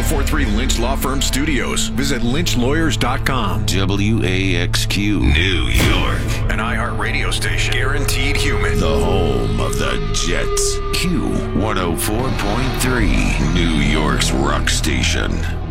1043 Lynch Law Firm Studios. Visit lynchlawyers.com. WAXQ, New York. An iHeartRadio station. Guaranteed human. The home of the Jets. Q104.3, New York's rock station.